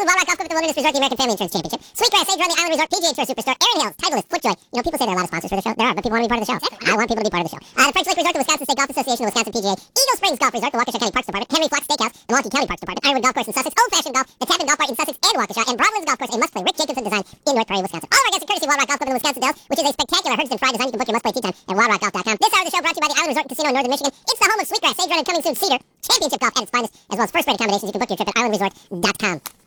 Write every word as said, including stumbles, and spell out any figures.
include Wild Rock Golf Club at the Wilderness Resort, the American Family Insurance Championship, Sweetgrass, Sage Run, the Island Resort, P G A Tour Superstore, Erin Hills, Titleist, FootJoy. You know, people say there are a lot of sponsors for the show. There are, but people want to be part of the show. I want people to be part of the show. Uh, the French Lake Resort, the Wisconsin State Golf Association, the Wisconsin P G A, Eagle Springs Golf Resort, the Waukesha County Parks Department, Henry Flock Steakhouse, the Milwaukee County Parks Department, Ironwood Golf Course in Sussex, Old Fashioned Golf, the Tappan Golf Park in Sussex and Waukesha, and Broadlands Golf Course, a must-play Rick Jacobson design in North Prairie, Wisconsin. All of our guests are courtesy of Wild Rock Golf Club in the Wisconsin Dells, which is a spectacular Herdston Fry design. You can book your must-play tee time at wild rock golf dot com. This hour of the show brought to you by the Island Resort and Casino in Northern Michigan. It's the home of Sweetgrass, Sage Run, and coming soon Cedar Championship Golf at its finest, as well as first-rate accommodations. You can book your trip at island resort dot com.